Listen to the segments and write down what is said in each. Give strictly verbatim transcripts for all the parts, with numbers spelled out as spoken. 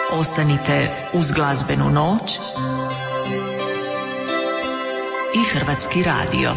Ostanite uz glazbenu noć i Hrvatski radio.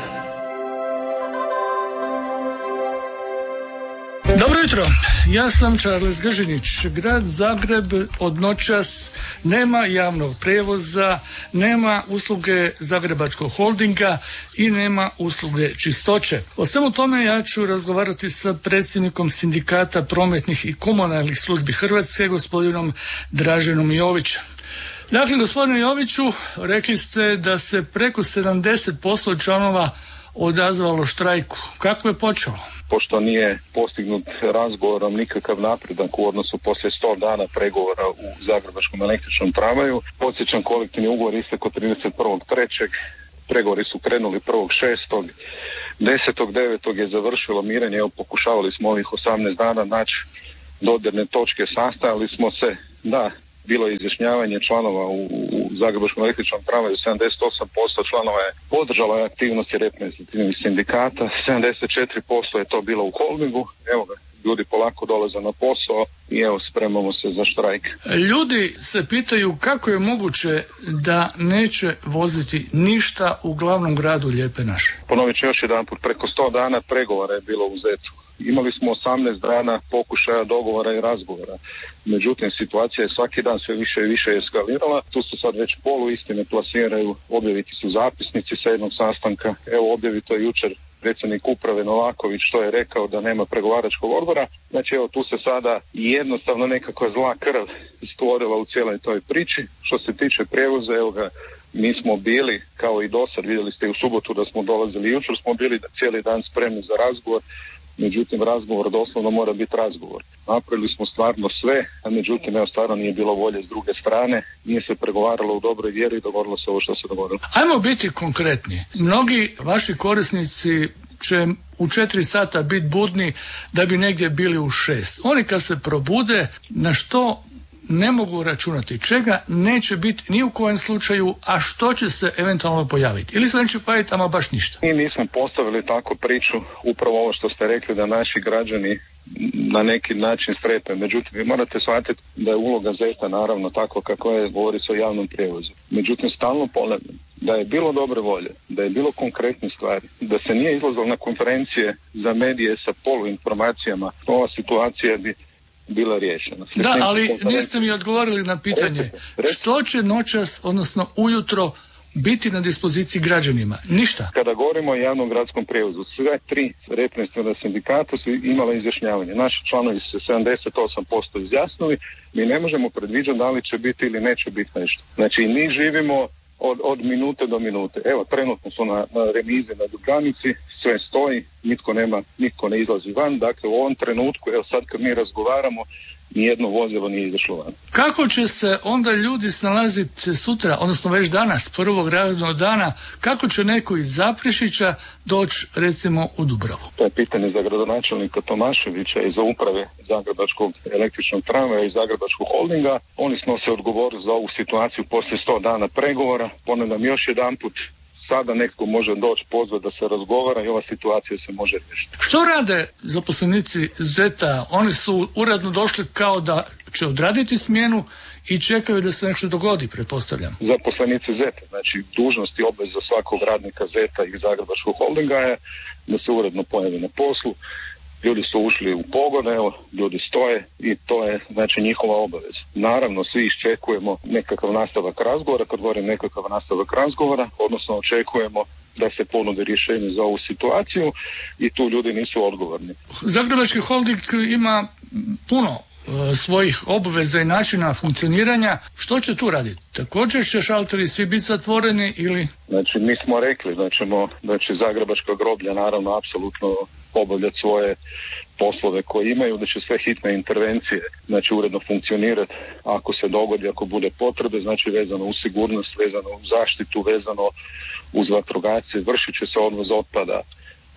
Dobro jutro, ja sam Charles Gržinić. Grad Zagreb od noćas nema javnog prijevoza, nema usluge Zagrebačkog holdinga i nema usluge čistoće. O svemu tome ja ću razgovarati sa predsjednikom Sindikata prometnih i komunalnih službi Hrvatske, gospodinom Draženom Jovićem. Dakle, gospodine Joviću, rekli ste da se preko sedamdeset posto članova odazvalo štrajku. Kako je počelo? Pošto nije postignut razgovorom nikakav napredak u odnosu poslije sto dana pregovora u Zagrebačkom električnom tramvaju, podsjećam, kolektivni ugovor istekao trideset prvog trećeg Pregovori su krenuli prvog šestog desetog devetog je završilo mirenje. Evo, pokušavali smo ovih osamnaest dana naći dodirne točke, sastajali smo se, da, bilo je izjašnjavanje članova u, u Zagrebačkom električnom tramvaju, sedamdeset osam posto članova je podržalo aktivnosti reprezentativnih sindikata, sedamdeset četiri posto je to bilo u holdingu. Evo ga, ljudi polako dolaze na posao i evo, spremamo se za štrajk. Ljudi se pitaju kako je moguće da neće voziti ništa u glavnom gradu Lijepe naše. Ponovit ću još jedan put, preko sto dana pregovora je bilo u Zecu. Imali smo osamnaest dana pokušaja dogovora i razgovora. Međutim, situacija je svaki dan sve više i više eskalirala. Tu se sad već poluistine plasiraju, objaviti su zapisnici sa jednog sastanka. Evo, objavito je jučer predsjednik uprave Novaković što je rekao da nema pregovaračkog odbora. Znači, evo, tu se sada jednostavno nekakva zla krv stvorila u cijeloj toj priči. Što se tiče prijevoza, evo ga, mi smo bili, kao i dosad, vidjeli ste i u subotu da smo dolazili, jučer smo bili cijeli dan spremni za razgovor. Međutim, razgovor doslovno mora biti razgovor. Napravili smo stvarno sve, a međutim, evo, stvarno nije bilo volje s druge strane, nije se pregovaralo u dobroj vjeri i dogodilo se ovo što se dogodilo. Ajmo biti konkretni. Mnogi vaši korisnici će u četiri sata biti budni da bi negdje bili u šest. Oni kad se probude, na što ne mogu računati, čega neće biti ni u kojem slučaju, a što će se eventualno pojaviti? Ili se neće pojaviti, ama baš ništa? Mi nismo postavili takvu priču, upravo ovo što ste rekli, da naši građani na neki način strepe. Međutim, vi morate shvatiti da je uloga Zeta naravno tako kako je, govori se o javnom prijevozu. Međutim, stalno ponavljam da je bilo dobre volje, da je bilo konkretne stvari, da se nije izlazilo na konferencije za medije sa poluinformacijama, ova situacija bi bila riješena. Sve da, ali niste mi odgovorili na pitanje. Reci, reci. Što će noćas, odnosno ujutro, biti na dispoziciji građanima? Ništa. Kada govorimo o javnom gradskom prijevozu, sve tri reprezentativna sindikata su imala izjašnjavanje. Naši članovi se sedamdeset osam posto izjasnili. Mi ne možemo predviđati da li će biti ili neće biti nešto. Znači, mi živimo od, od minute do minute. Evo, trenutno su na, na remizi na granici, sve stoji, nitko nema, nitko ne izlazi van. Dakle, u ovom trenutku, evo sad kad mi razgovaramo, nijedno vozilo nije izašlo van. Kako će se onda ljudi snalaziti sutra, odnosno već danas, prvog radnog dana, kako će neko iz Zaprešića doći recimo u Dubravu? To je pitanje za gradonačelnika Tomaševića i za uprave Zagrebačkog električnog tramvaja i Zagrebačkog holdinga. Oni snose odgovornost za ovu situaciju poslije sto dana pregovora. Ponavljam još jedan put, sada netko može doći, pozvati da se razgovara i ova situacija se može riješiti. Što rade zaposlenici Zeta? Oni su uredno došli kao da će odraditi smjenu i čekaju da se nešto dogodi, pretpostavljam. Zaposlenici Zeta, znači dužnost i obveza svakog radnika Zeta i Zagrebačkog holdinga je da se uredno pojavi na poslu. Ljudi su ušli u pogon, evo, ljudi stoje i to je, znači, njihova obaveza. Naravno, svi iščekujemo nekakav nastavak razgovora. Kad govorim nekakav nastavak razgovora, odnosno očekujemo da se ponudi rješenje za ovu situaciju i tu ljudi nisu odgovorni. Zagrebački holding ima puno e, svojih obveza i načina funkcioniranja. Što će tu raditi? Također će šalteri svi biti zatvoreni ili? Znači, mi smo rekli da ćemo, da će Zagrebačka groblja naravno apsolutno obavljati svoje poslove koje imaju, da će sve hitne intervencije, znači, uredno funkcionirati ako se dogodi, ako bude potrebe, znači vezano uz sigurnost, vezano uz zaštitu, vezano uz vatrogasce, vršit će se odvoz otpada,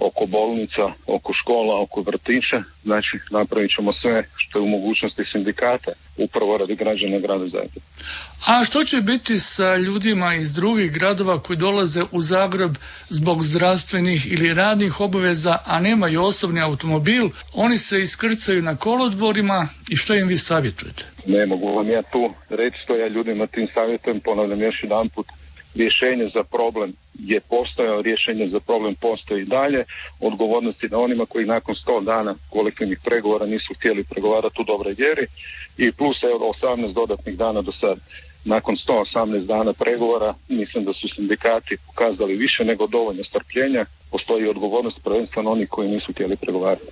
oko bolnica, oko škola, oko vrtića. Znači, napravit ćemo sve što je u mogućnosti sindikata, upravo radi građana grada Zagreba. A što će biti sa ljudima iz drugih gradova koji dolaze u Zagreb zbog zdravstvenih ili radnih obaveza, a nemaju osobni automobil? Oni se iskrcaju na kolodvorima i što im vi savjetujete? Ne mogu vam ja tu reći što ja ljudima tim savjetujem, ponavljam još jedan put. Rješenje za problem je postojao, rješenje za problem postoji i dalje. Odgovornosti na onima koji nakon sto dana kolektivnih pregovora nisu htjeli pregovarati u dobroj vjeri i plus evo osamnaest dodatnih dana do sad. Nakon sto osamnaest dana pregovora mislim da su sindikati pokazali više nego dovoljno strpljenja. Postoji odgovornost prvenstveno onih koji nisu htjeli pregovarati.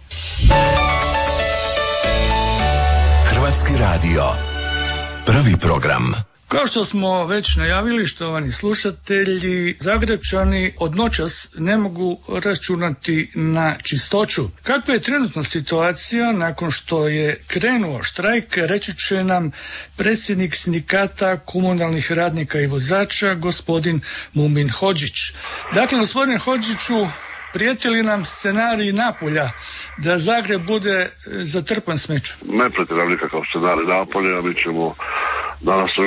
Hrvatski radio, prvi program. Kao što smo već najavili, štovani slušatelji, Zagrepčani od noćas ne mogu računati na čistoću. Kakva je trenutno situacija nakon što je krenuo štrajk, reći će nam predsjednik sindikata komunalnih radnika i vozača, gospodin Mumin Hodžić. Dakle, gospodine Hodžiću, prijeti li nam scenarij Napulja da Zagreb bude zatrpan smećom? Ne prijeti nam nikakav scenarij Napulja, mi ćemo danas